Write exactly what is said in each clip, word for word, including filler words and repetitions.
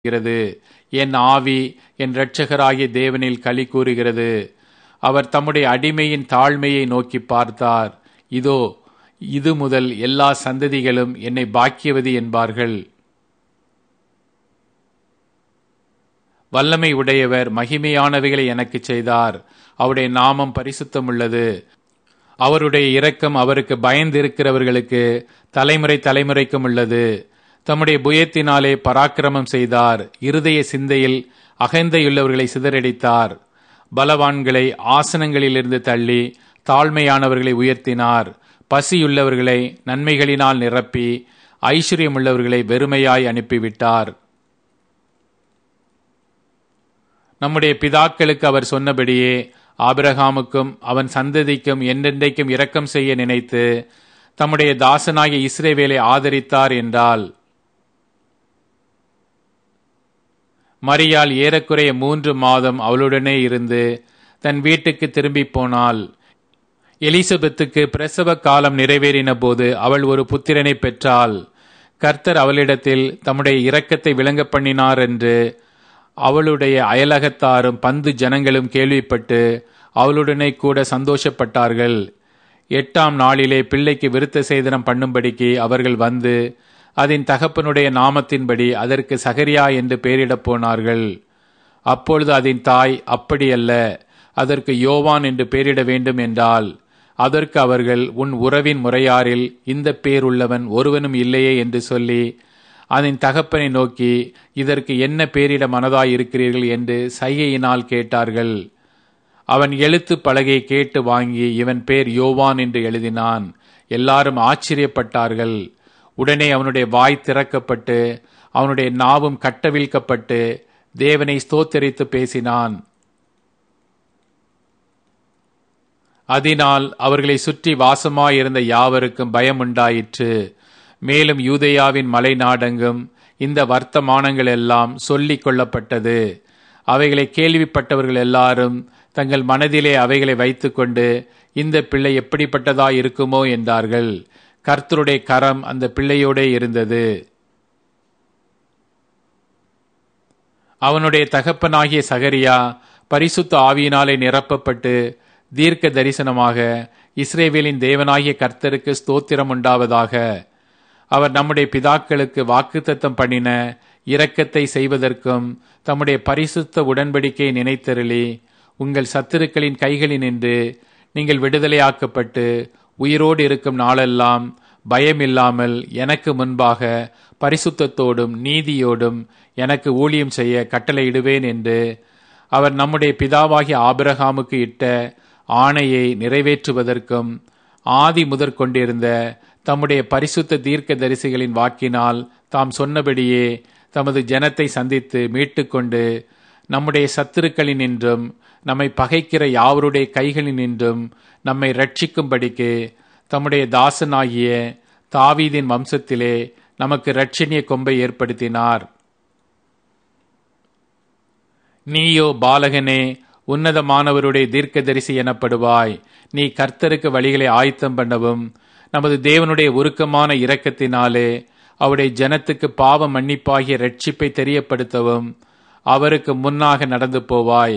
கிறது. என் ஆவி என் இரட்சகராகிய தேவனில் களி கூறுகிறது. அவர் தம்முடைய அடிமையின் தாழ்மையை நோக்கி பார்த்தார். இதோ, இது முதல் எல்லா சந்ததிகளும் என்னை பாக்கியவதி என்பார்கள். வல்லமை உடையவர் மகிமையானவைகளை எனக்கு செய்தார். அவருடைய நாமம் பரிசுத்தமுள்ளது. அவருடைய இரக்கம் அவருக்கு பயந்திருக்கிறவர்களுக்கு தலைமுறை தலைமுறைக்கும் உள்ளது. தம்முடைய புயத்தினாலே பராக்கிரமம் செய்தார். இருதய சிந்தையில் அகந்தையுள்ளவர்களை சிதறடித்தார். பலவான்களை ஆசனங்களிலிருந்து தள்ளி தாழ்மையானவர்களை உயர்த்தினார். பசியுள்ளவர்களை நன்மைகளினால் நிரப்பி ஐஸ்வர்யமுள்ளவர்களை வெறுமையாய் அனுப்பிவிட்டார். நம்முடைய பிதாக்களுக்கு அவர் சொன்னபடியே ஆபிரகாமுக்கும் அவன் சந்ததிக்கும் என்றென்றைக்கும் இரக்கம் செய்ய நினைத்து தம்முடைய தாசனாகிய இஸ்ரவேலை ஆதரித்தார் என்றால், மரியாள் ஏறக்குறைய மூன்று மாதம் அவளுடனே இருந்து தன் வீட்டுக்கு திரும்பி போனாள். எலிசபெத்துக்கு பிரசவ காலம் நிறைவேறின போது அவள் ஒரு புத்திரனை பெற்றாள். கர்த்தர் அவளிடத்தில் தம்முடைய இரக்கத்தை விளங்க பண்ணினார் என்று அவளுடைய அயலகத்தாரும் பந்து ஜனங்களும் கேள்விப்பட்டு அவளுடனே கூட சந்தோஷப்பட்டார்கள். எட்டாம் நாளிலே பிள்ளைக்கு விருத்த சேதனம் பண்ணும்படிக்கு அவர்கள் வந்து அதன் தகப்பனுடைய நாமத்தின்படி அதற்கு சகரியா என்று பெயரிடப் போனார்கள். அப்பொழுது அதன் தாய், அப்படியல்ல, அதற்கு யோவான் என்று பெயரிட வேண்டும் என்றால், அதற்கு அவர்கள், உன் உறவின் முறையாரில் இந்த பேர் உள்ளவன் ஒருவனும் இல்லையே என்று சொல்லி அதன் தகப்பனை நோக்கி, இதற்கு என்ன பேரிட மனதாய் இருக்கிறீர்கள் என்று சைகையினால் கேட்டார்கள். அவன் எழுத்து பலகையை கேட்டு வாங்கி இவன் பேர் யோவான் என்று எழுதினான். எல்லாரும் ஆச்சரியப்பட்டார்கள். உடனே அவனுடைய வாய் திறக்கப்பட்டு அவனுடைய நாவும் கட்டவிழ்க்கப்பட்டு தேவனை ஸ்தோத்தரித்து பேசினான். அதனால் அவர்களை சுற்றி வாசமாயிருந்த யாவருக்கும் பயம் உண்டாயிற்று. மேலும் யூதேயாவின் மலை நாடெங்கும் இந்த வர்த்தமானங்கள் எல்லாம் சொல்லிக் கொள்ளப்பட்டது. அவைகளை கேள்விப்பட்டவர்கள் எல்லாரும் தங்கள் மனதிலே அவைகளை வைத்துக்கொண்டு, இந்த பிள்ளை எப்படிப்பட்டதாய் இருக்குமோ என்றார்கள். கர்த்தருடைய கரம் அந்த பிள்ளையோடே இருந்தது. அவனுடைய தகப்பனாகிய சகரியா பரிசுத்த ஆவியினாலே நிரப்பப்பட்டு தீர்க்க தரிசனமாக, இஸ்ரவேலின் தேவனாகிய கர்த்தருக்கு ஸ்தோத்திரம் உண்டாவதாக, அவர் நம்முடைய பிதாக்களுக்கு வாக்குத்தத்தம் பண்ணின இரக்கத்தை செய்வதற்கும் தம்முடைய பரிசுத்த உடன்படிக்கையை நினைத்தருளி உங்கள் சத்துருக்களின் கைகளினின்று நீங்கள் விடுதலையாக்கப்பட்டு உயிரோடு இருக்கும் நாளெல்லாம் பயமில்லாமல் எனக்கு முன்பாக பரிசுத்தத்தோடும் நீதியோடும் எனக்கு ஊழியம் செய்ய கட்டளையிடுவேன் என்று அவர் நம்முடைய பிதாவாகிய ஆபிரகாமுக்கு இட்ட ஆணையை நிறைவேற்றுவதற்கும் ஆதி முதற் கொண்டிருந்த தம்முடைய பரிசுத்த தீர்க்க தரிசிகளின் வாக்கினால் தாம் சொன்னபடியே தமது ஜனத்தை சந்தித்து மீட்டுக்கொண்டு நம்முடைய சத்துருக்களினின்றும் நம்மை பகைக்கிற யாவருடைய கைகளினின்றும் நம்மை ரட்சிக்கும்படிக்கு தம்முடைய தாசனாகிய தாவீதின் வம்சத்திலே நமக்கு இரட்சணிய கொம்பை ஏற்படுத்தினார். நீயோ பாலகனே, உன்னதமானவருடைய தீர்க்கதரிசி எனப்படுவாய். நீ கர்த்தருக்கு வழிகளை ஆயத்தம் பண்ணவும் நமது தேவனுடைய உருக்கமான இரக்கத்தினாலே அவருடைய ஜனத்துக்கு பாவ மன்னிப்பாகிய இரட்சிப்பை தெரியப்படுத்தவும் அவருக்கு முன்னாக நடந்து போவாய்.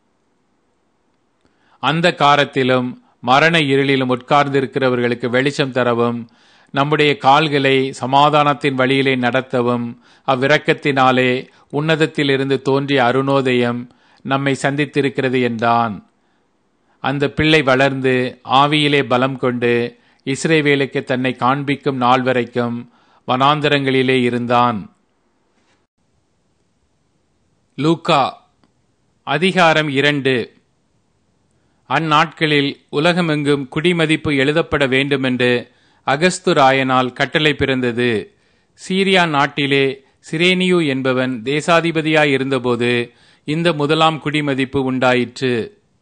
அந்த காலத்திலும் மரண இருளிலும் உட்கார்ந்திருக்கிறவர்களுக்கு வெளிச்சம் தரவும் நம்முடைய கால்களை சமாதானத்தின் வழியிலே நடத்தவும் அவ்விரக்கத்தினாலே உன்னதத்திலிருந்து தோன்றிய அருணோதயம் நம்மை சந்தித்திருக்கிறது என்றான். அந்த பிள்ளை வளர்ந்து ஆவியிலே பலம் கொண்டு இஸ்ரவேலுக்கு தன்னை காண்பிக்கும் நாள் வரைக்கும் வனாந்தரங்களிலே இருந்தான். லூக்கா அதிகாரம் இரண்டு. அந்நாட்களில் உலகமெங்கும் குடிமதிப்பு எழுதப்பட வேண்டுமென்று அகஸ்து ராயனால் கட்டளை பிறந்தது. சீரியா நாட்டிலே சிரேனியு என்பவன் தேசாதிபதியாய் இருந்தபோது இந்த முதலாம் குடிமதிப்பு உண்டாயிற்று.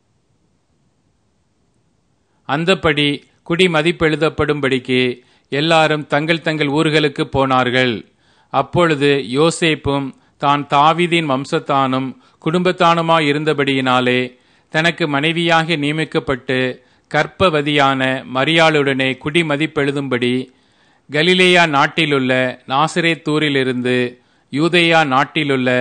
அந்தப்படி குடிமதிப்பெழுதப்படும்படிக்கு எல்லாரும் தங்கள் தங்கள் ஊர்களுக்கு போனார்கள். அப்பொழுது யோசேப்பும் தான் தாவீதின் வம்சத்தானும் குடும்பத்தானுமாய் இருந்தபடியினாலே தனக்கு மனைவியாக நியமிக்கப்பட்டு கர்ப்பவதியான மரியாளுடனே குடிமதிப்பெழுதும்படி கலிலேயா நாட்டிலுள்ள நாசரேத்தூரிலிருந்து யூதேயா நாட்டிலுள்ள